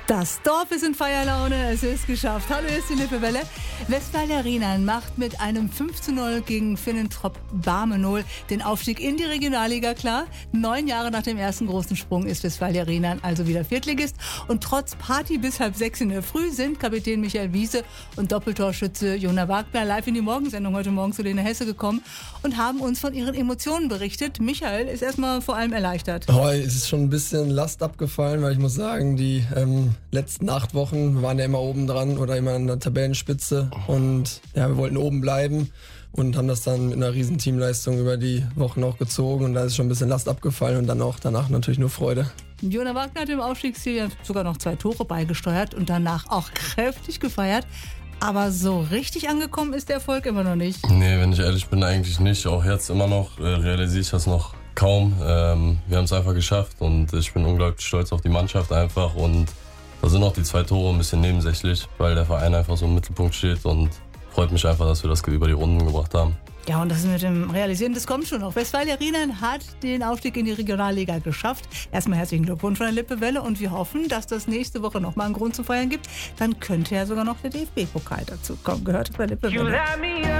Das Dorf ist in Feierlaune, es ist geschafft. Hallo, hier ist die Lippewelle. Westfalia Rheinland macht mit einem 5:0 gegen Finnentrop Barmenol den Aufstieg in die Regionalliga klar. 9 Jahre nach dem ersten großen Sprung ist Westfalia Rheinland also wieder Viertligist. Und trotz Party bis 5:30 in der Früh sind Kapitän Michael Wiese und Doppeltorschütze Jona Wagner live in die Morgensendung heute Morgen zu Lene Hesse gekommen und haben uns von ihren Emotionen berichtet. Michael ist erstmal vor allem erleichtert. Es ist schon ein bisschen Last abgefallen, weil ich muss sagen, die letzten 8 Wochen waren ja immer oben dran oder immer an der Tabellenspitze und ja, wir wollten oben bleiben und haben das dann mit einer riesen Teamleistung über die Wochen auch gezogen und da ist schon ein bisschen Last abgefallen und dann auch danach natürlich nur Freude. Jona Wagner hat im Aufstiegsziel sogar noch 2 Tore beigesteuert und danach auch kräftig gefeiert. Aber so richtig angekommen ist der Erfolg immer noch nicht. Nee, wenn ich ehrlich bin, eigentlich nicht. Auch jetzt immer noch realisiere ich das noch kaum. Wir haben es einfach geschafft und ich bin unglaublich stolz auf die Mannschaft einfach und da sind auch die 2 Tore ein bisschen nebensächlich, weil der Verein einfach so im Mittelpunkt steht und freut mich einfach, dass wir das über die Runden gebracht haben. Ja, und das mit dem Realisieren, das kommt schon noch. Westfalia Rheinland hat den Aufstieg in die Regionalliga geschafft. Erstmal herzlichen Glückwunsch von der Lippewelle und wir hoffen, dass das nächste Woche nochmal einen Grund zu feiern gibt. Dann könnte ja sogar noch der DFB-Pokal dazu kommen. Gehört es bei Lippewelle.